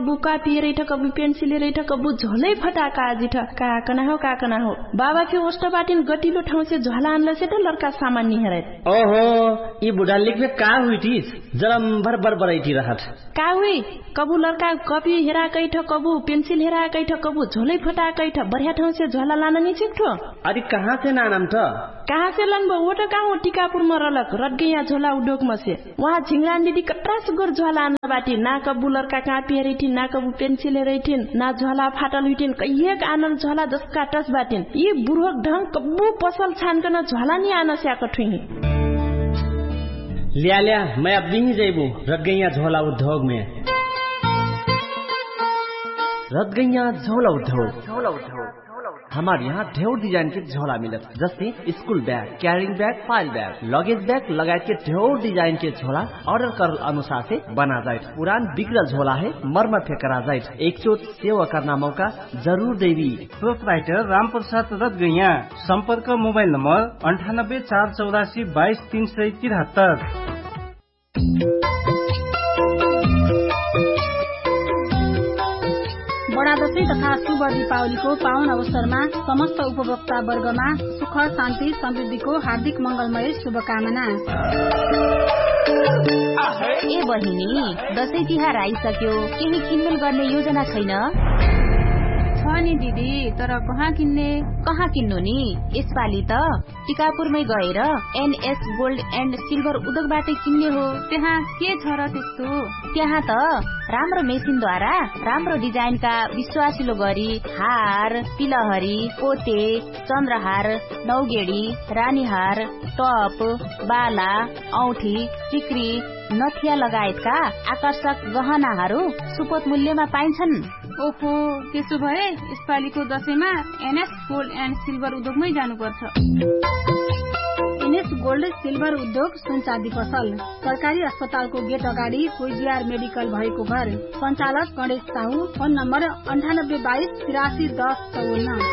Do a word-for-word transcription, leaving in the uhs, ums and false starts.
कबू कापी रही कबू पेन्सिल रही कबू झोलै फटाका जिठ का कना हो का कना हो बाबा के ओस्ट बाटिन गटिलो ठाउँ से झोला आनला से त लड़का सामान नि हेरे ओहो ई बुढा लिखबे का हुई थी जरम भर भर बरैठी रहत का हुई कबू लड़का कॉपी हेरा कैठ कबू पेन्सिल हेरा कैठ कबू झोलै फटा कैठ बढ़िया ठाउँ से झोला लान नि चिक्ठो अरे कहाँ से नाम त कहाँ से लंबो वो त कहाँ टिकापुर में रलक रटगैया झोला उद्योग में से वहाँ झिंगरान दीदी कतरा सुगर झोला आना बाटी ना कबू लड़का कापी हेरैठिन ना कबू पेन्सिल हेरैठिन ना झोला फाटल हुइठिन कहिएक आनल झोला जसका टस बाटिन ये बुढ़क ढंग कबू पसल छानकन झोला नि आना स्याक ठुही लिया लिया मैं अब नहीं जाइबू रटगैया झोला उद्योग में रटगैया झोला उद्योग झोला उद्योग हमारे यहाँ ढेर डिजाइन के झोला मिलत जैसे school bag carrying bag file bag luggage bag लगायत के ढेर डिजाइन के झोला ऑर्डर कर अनुसार से बना जाए पुरान बिगड़ल झोला है मरम्मत करा जाए एक चोट सेवा करना मौका जरूर देवी प्रोपराइटर राम प्रसाद रटगैया संपर्क मोबाइल नंबर अंठानब्बे चार चौरासी बाईस तीन सौ तिहत्तर। बडा दशैं तथा शुभ दीपावलीको पावन अवसरमा समस्त उपभोक्ता वर्गमा सुख शान्ति समृद्धिको हार्दिक मंगलमय शुभकामना। ए बहिनी दशैं तिहार आइसक्यो केही किनमेल गर्ने योजना छैन छ नि दिदी तर कहाँ किन्ने कहाँ किन्नु नि यसपालि त टिकापुरमै गएर एनएस गोल्ड एन्ड सिल्भर उद्योगबाटै किन्ने हो त्यहाँ के छ र त्यस्तो त्यहाँ त राम्रो मेसिनद्वारा राम्रो डिजाइनका विश्वासिलो गरी हार तिलहरी पोते चन्द्रहार नौगेडी रानीहार टप बाला औठी टिक्री नथिया लगायतका आकर्षक गहनाहरू सुपथ मूल्यमा पाइन्छन्। ओहो त्यसो भए यसपालिको दशैंमा एनएस गोल्ड एन्ड सिल्भर उद्योगमै जानुपर्छ। एनएस गोल्ड सिल्भर उद्योग सुनचाँदी पसल सरकारी अस्पतालको गेट अगाडि कोइजिआर मेडिकल भएको घर सञ्चालक गणेश साहु फोन नम्बर अन्ठानब्बे बाइस तिरासी दस चौन्न।